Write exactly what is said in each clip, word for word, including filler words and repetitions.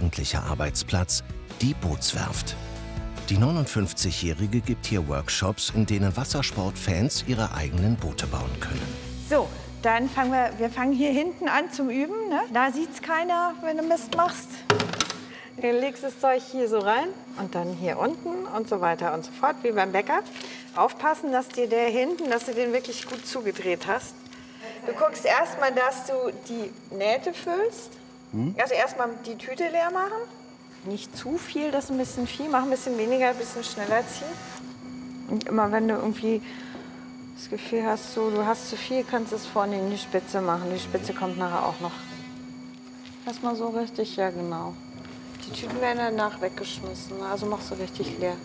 eigentliche Arbeitsplatz, die Bootswerft. Die neunundfünfzigjährige gibt hier Workshops, in denen Wassersportfans ihre eigenen Boote bauen können. So, dann fangen wir, wir fangen hier hinten an zum Üben. Ne? Da sieht's keiner, wenn du Mist machst. Du legst das Zeug hier so rein und dann hier unten und so weiter und so fort, wie beim Bäcker. Aufpassen, dass dir der hinten, dass du den wirklich gut zugedreht hast. Du guckst erstmal, dass du die Nähte füllst. Hm? Also erstmal die Tüte leer machen. Nicht zu viel, das ist ein bisschen viel. Mach ein bisschen weniger, ein bisschen schneller ziehen. Und immer wenn du irgendwie das Gefühl hast, so, du hast zu viel, kannst du es vorne in die Spitze machen. Die Spitze kommt nachher auch noch. Lass mal so richtig, ja genau. Die Tüten werden danach weggeschmissen, also machst du richtig leer.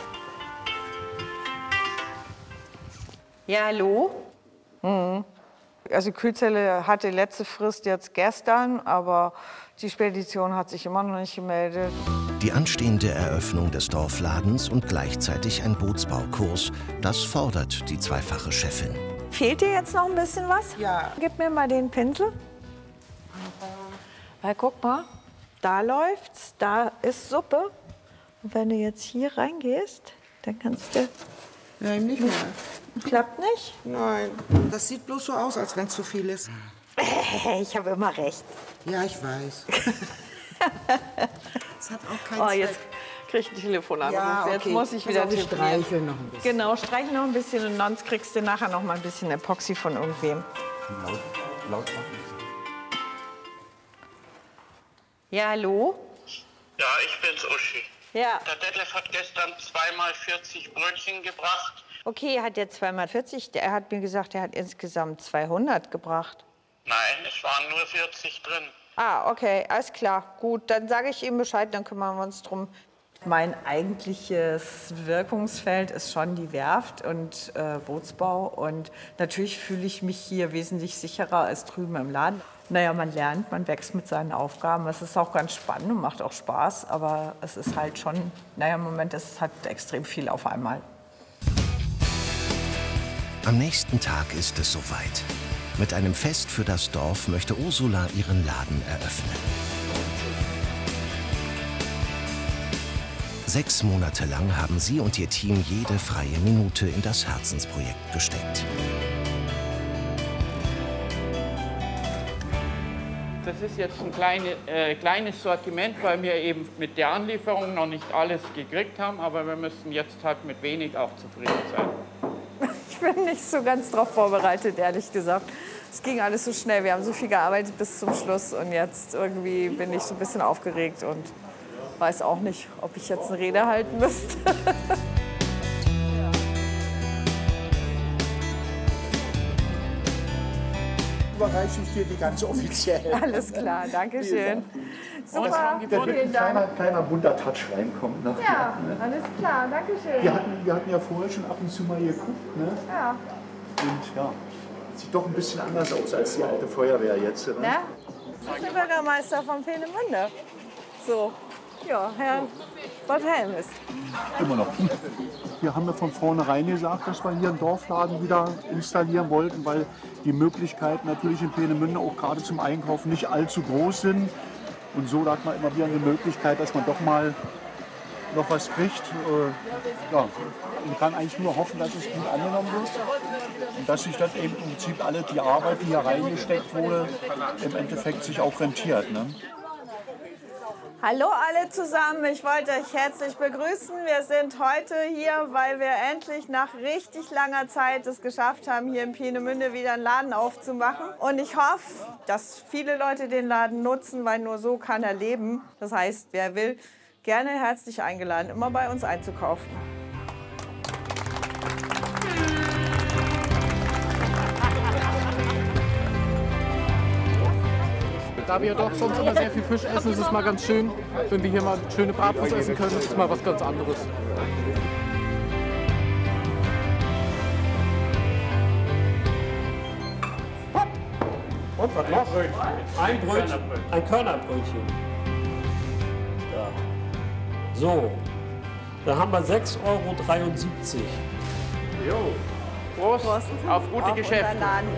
Ja, hallo? Mhm. Also Kühlzelle hatte letzte Frist jetzt gestern, aber die Spedition hat sich immer noch nicht gemeldet. Die anstehende Eröffnung des Dorfladens und gleichzeitig ein Bootsbaukurs, das fordert die zweifache Chefin. Fehlt dir jetzt noch ein bisschen was? Ja. Gib mir mal den Pinsel. Weil guck mal, da läuft's, da ist Suppe. Und wenn du jetzt hier reingehst, dann kannst du... Nein, nicht mehr. Klappt nicht? Nein, das sieht bloß so aus, als wenn es zu viel ist. Ich habe immer recht. Ja, ich weiß. Das hat auch keinen Oh, Zweck. jetzt krieg ich ein Telefonat. Ja, okay. Jetzt muss ich wieder also telefonieren. streicheln noch ein bisschen. Genau, streichen noch ein bisschen und sonst kriegst du nachher noch mal ein bisschen Epoxy von irgendwem. Laut, laut machen. Ja, hallo? Ja, ich bin's, Uschi. Ja. Der Detlef hat gestern zweimal vierzig Brötchen gebracht. Okay, hat der zweimal vierzig. Er hat mir gesagt, er hat insgesamt zweihundert gebracht. Nein, es waren nur vierzig drin. Ah, okay, alles klar. Gut, dann sage ich ihm Bescheid, dann kümmern wir uns drum. Mein eigentliches Wirkungsfeld ist schon die Werft und äh, Bootsbau. Und natürlich fühle ich mich hier wesentlich sicherer als drüben im Laden. Naja, man lernt, man wächst mit seinen Aufgaben. Es ist auch ganz spannend und macht auch Spaß. Aber es ist halt schon, naja, im Moment ist es halt extrem viel auf einmal. Am nächsten Tag ist es soweit. Mit einem Fest für das Dorf möchte Ursula ihren Laden eröffnen. Sechs Monate lang haben sie und ihr Team jede freie Minute in das Herzensprojekt gesteckt. Das ist jetzt ein kleine, äh, kleines Sortiment, weil wir eben mit der Anlieferung noch nicht alles gekriegt haben. Aber wir müssen jetzt halt mit wenig auch zufrieden sein. Ich bin nicht so ganz darauf vorbereitet, ehrlich gesagt. Es ging alles so schnell. Wir haben so viel gearbeitet bis zum Schluss. Und jetzt irgendwie bin ich so ein bisschen aufgeregt und weiß auch nicht, ob ich jetzt eine Rede halten müsste. Überreiche ich dir die ganz offiziell. Alles klar, danke schön. Super, Da wird vielen ein kleiner, Dank. kleiner bunter Touch reinkommen. Nachher, Ja, ne? alles klar, danke schön. wir, hatten, wir hatten ja vorher schon ab und zu mal geguckt. Ne? Ja. Und ja, sieht doch ein bisschen anders aus als die alte Feuerwehr jetzt. Ne? Na? Das ist der Bürgermeister von Peenemünde. So, ja, Herr Bad-Helm ist. Immer noch. Wir haben ja von vornherein gesagt, dass wir hier einen Dorfladen wieder installieren wollten, weil die Möglichkeiten natürlich in Peenemünde auch gerade zum Einkaufen nicht allzu groß sind. Und so hat man immer wieder eine Möglichkeit, dass man doch mal noch was kriegt. Äh, ja, man kann eigentlich nur hoffen, dass es gut angenommen wird und dass sich das eben im Prinzip alle die Arbeit, die hier reingesteckt wurde, im Endeffekt sich auch rentiert. Ne? Hallo alle zusammen, ich wollte euch herzlich begrüßen. Wir sind heute hier, weil wir endlich nach richtig langer Zeit es geschafft haben, hier in Peenemünde wieder einen Laden aufzumachen. Und ich hoffe, dass viele Leute den Laden nutzen, weil nur so kann er leben. Das heißt, wer will, gerne herzlich eingeladen, immer bei uns einzukaufen. Da wir doch sonst immer sehr viel Fisch essen, ist es mal ganz schön, wenn wir hier mal schöne Bratwurst essen können. Das ist mal was ganz anderes. Und was noch? Ein Brötchen, ein Körnerbrötchen. Ja. So, da haben wir sechs Euro dreiundsiebzig. Jo. Prost, Prost. Auf gute Auf Geschäfte. unseren Laden.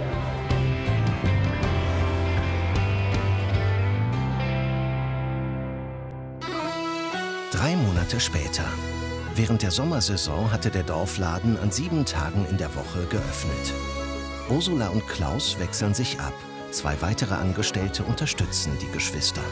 Drei Monate später. Während der Sommersaison hatte der Dorfladen an sieben Tagen in der Woche geöffnet. Ursula und Klaus wechseln sich ab. Zwei weitere Angestellte unterstützen die Geschwister.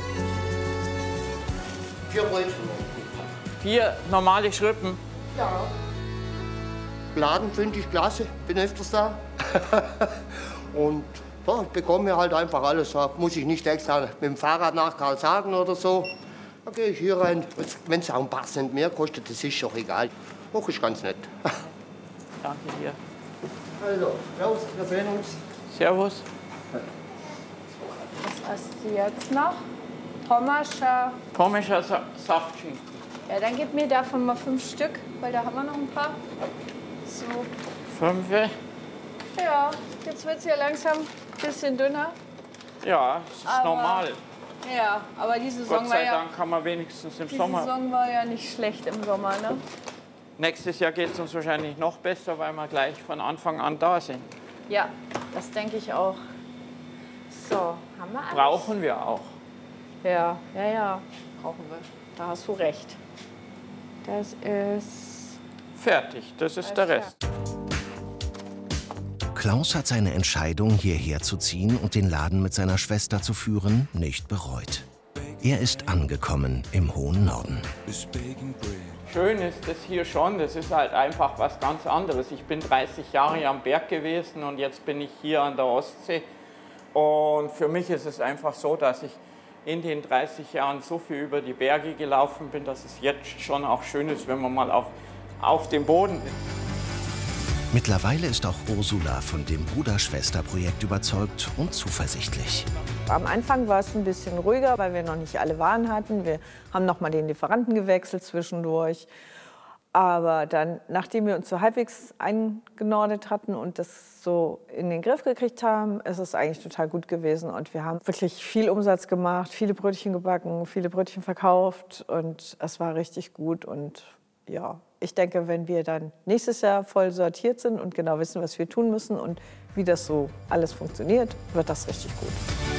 Vier Brötchen. Vier normale Schrippen. Ja. Laden finde ich klasse, bin öfters da. Und ja, ich bekomme halt einfach alles. Da muss ich nicht extra mit dem Fahrrad nach Karlshagen oder so. Da gehe ich hier rein. Wenn es auch ein paar Cent mehr kostet, das ist auch egal. Auch ist ganz nett. Danke dir. Also, raus, wir sehen uns. Servus. Was hast du jetzt noch? Pommerscher. Pommerscher Sa Saftschinken. Ja, dann gib mir davon mal fünf Stück, weil da haben wir noch ein paar. So. Fünfe. Ja, jetzt wird es ja langsam ein bisschen dünner. Ja, das ist Aber, normal. Ja, aber die Saison Gott sei war ja, Dank kann man wenigstens im die Sommer. Saison war ja nicht schlecht im Sommer, ne? Nächstes Jahr geht es uns wahrscheinlich noch besser, weil wir gleich von Anfang an da sind. Ja, das denke ich auch. So, haben wir alles? Brauchen wir auch. Ja, ja, ja, brauchen wir. Da hast du recht. Das ist... Fertig, das ist der Rest. Klaus hat seine Entscheidung, hierher zu ziehen und den Laden mit seiner Schwester zu führen, nicht bereut. Er ist angekommen im hohen Norden. Schön ist das hier schon, das ist halt einfach was ganz anderes. Ich bin dreißig Jahre am Berg gewesen und jetzt bin ich hier an der Ostsee. Und für mich ist es einfach so, dass ich in den dreißig Jahren so viel über die Berge gelaufen bin, dass es jetzt schon auch schön ist, wenn man mal auf, auf dem Boden ist. Mittlerweile ist auch Ursula von dem Bruder-Schwester-Projekt überzeugt und zuversichtlich. Am Anfang war es ein bisschen ruhiger, weil wir noch nicht alle Waren hatten. Wir haben noch mal den Lieferanten gewechselt zwischendurch. Aber dann, nachdem wir uns so halbwegs eingenordet hatten und das so in den Griff gekriegt haben, ist es eigentlich total gut gewesen. Und wir haben wirklich viel Umsatz gemacht, viele Brötchen gebacken, viele Brötchen verkauft. Und es war richtig gut. Und ja, ich denke, wenn wir dann nächstes Jahr voll sortiert sind und genau wissen, was wir tun müssen und wie das so alles funktioniert, wird das richtig gut.